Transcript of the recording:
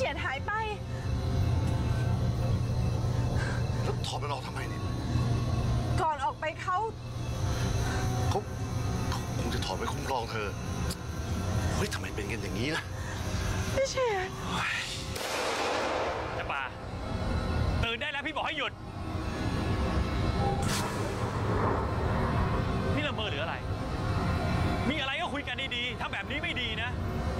ฉียดหายไปแล้วถอดมันออกทำไมเนี่ยก่อนออกไปเขาคงจะถอดไปคุ้มครองเธอเฮ้ยทำไมเป็นกันอย่างนี้ล่ะพี่เฉียดแต่ป่าตื่นได้แล้วพี่บอกให้หยุดนี่ละเมอหรืออะไรมีอะไรก็คุยกันดีๆทำแบบนี้ไม่ดีนะ